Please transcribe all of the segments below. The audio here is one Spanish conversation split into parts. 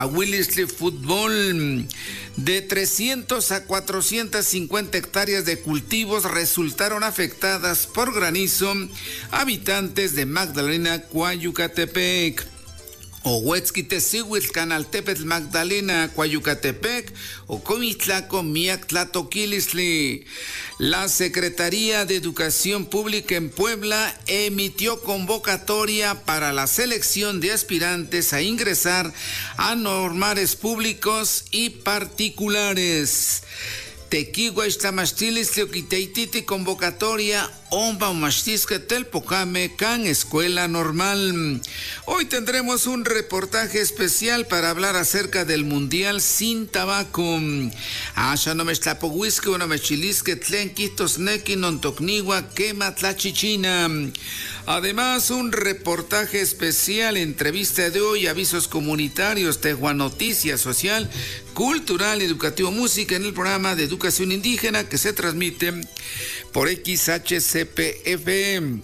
Willisle Fútbol. De 300 a 450 hectáreas de cultivos resultaron afectadas por granizo. Habitantes de Magdalena, Coayucatepec. Ohuetzquitesihuitl, Canaltepetl, Magdalena, Coayucatepec, Ocomitlaco, Miactlatoquilisli. La Secretaría de Educación Pública en Puebla emitió convocatoria para la selección de aspirantes a ingresar a normales públicos y particulares. Tequigua Ixtamastilis Teoquiteititi convocatoria Omba Umastisque Telpocame Can Escuela Normal. Hoy tendremos un reportaje especial para hablar acerca del Mundial sin Tabaco. Asha no me estlapohuisque, no me chilisque, tlenquitos neki, nontocnigua, quema tlachichina. Además, un reportaje especial, entrevista de hoy, avisos comunitarios, Tehuan Noticia Social, Cultural, Educativo, Música en el programa de Educación Indígena que se transmite por XHCP-FM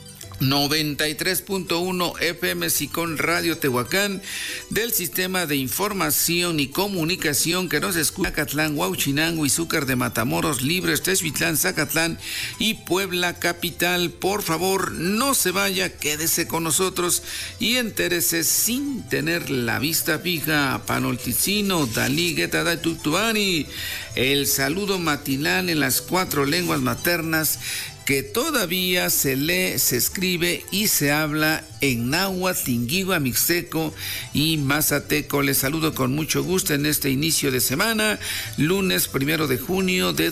93.1 FM Sicón Radio Tehuacán, del Sistema de Información y Comunicación que nos escucha Zacatlán, Huauchinango, Izúcar de Matamoros, Libres, Texhuitlán, Zacatlán y Puebla Capital. Por favor, no se vaya, quédese con nosotros y entérese sin tener la vista fija. Panolticino, Dalí, Guetada, Tutuani, el saludo matinal en las 4 lenguas maternas que todavía se lee, se escribe y se habla en náhuatl, tinguigua, mixteco y mazateco. Les saludo con mucho gusto en este inicio de semana, lunes 1 de junio de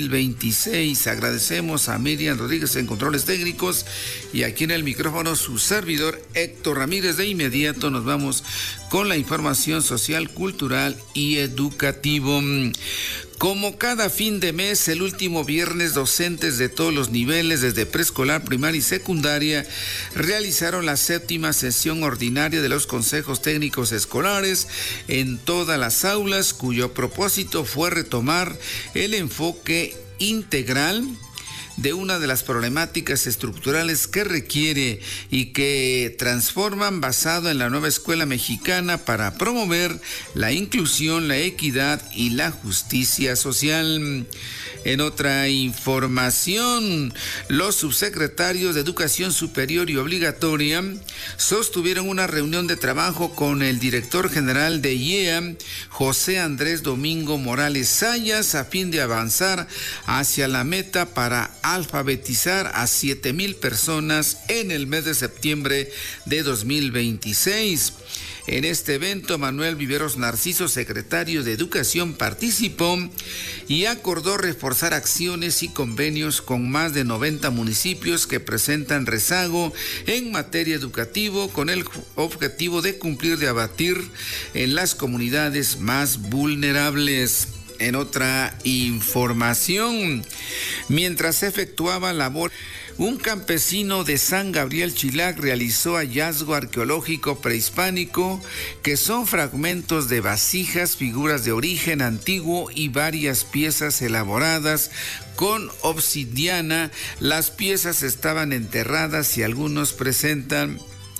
2026. Agradecemos a Miriam Rodríguez en controles técnicos y aquí en el micrófono su servidor Héctor Ramírez. De inmediato nos vamos con la información social, cultural y educativo. Como cada fin de mes, el último viernes, docentes de todos los niveles, desde preescolar, primaria y secundaria, realizaron la 7ª sesión ordinaria de los consejos técnicos escolares en todas las aulas, cuyo propósito fue retomar el enfoque integral de una de las problemáticas estructurales que requiere y que transforman basado en la nueva escuela mexicana para promover la inclusión, la equidad y la justicia social. En otra información, los subsecretarios de Educación Superior y Obligatoria sostuvieron una reunión de trabajo con el director general de IEA, José Andrés Domingo Morales Sayas, a fin de avanzar hacia la meta para alfabetizar a 7,000 personas en el mes de septiembre de 2026. En este evento, Manuel Viveros Narciso, secretario de Educación, participó y acordó reforzar acciones y convenios con más de 90 municipios que presentan rezago en materia educativa, con el objetivo de cumplir de abatir en las comunidades más vulnerables. En otra información, mientras se efectuaba labor, un campesino de San Gabriel Chilac realizó hallazgo arqueológico prehispánico que son fragmentos de vasijas, figuras de origen antiguo y varias piezas elaboradas con obsidiana. Las piezas estaban enterradas y algunos presentan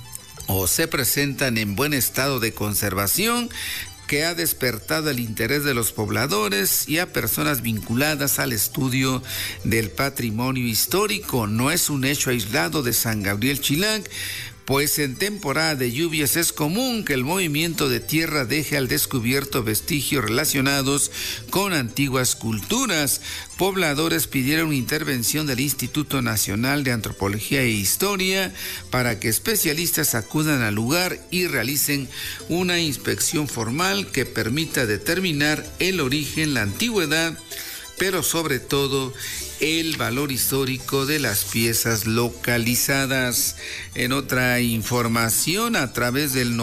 o se presentan en buen estado de conservación, que ha despertado el interés de los pobladores y a personas vinculadas al estudio del patrimonio histórico. No es un hecho aislado de San Gabriel Chilac, pues en temporada de lluvias es común que el movimiento de tierra deje al descubierto vestigios relacionados con antiguas culturas. Pobladores pidieron intervención del Instituto Nacional de Antropología e Historia para que especialistas acudan al lugar y realicen una inspección formal que permita determinar el origen, la antigüedad, pero sobre todo el valor histórico de las piezas localizadas. En otra información, a través del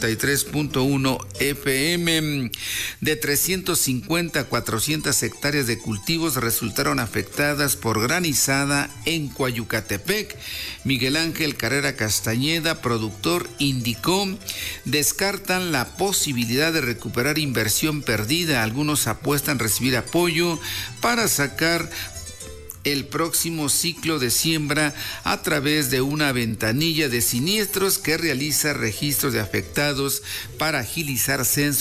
93.1 FM, de 350 a 400 hectáreas de cultivos resultaron afectadas por granizada en Coayucatepec. Miguel Ángel Carrera Castañeda, productor, indicó, descartan la posibilidad de recuperar inversión perdida. Algunos apuestan recibir apoyo para sacar el próximo ciclo de siembra a través de una ventanilla de siniestros que realiza registros de afectados para agilizar censos